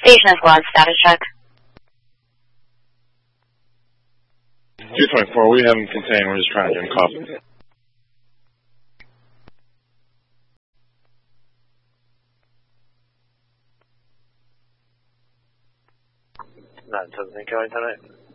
Station is one, status check. 224, we have him contained, we're just trying to get him coffee. Not something going tonight.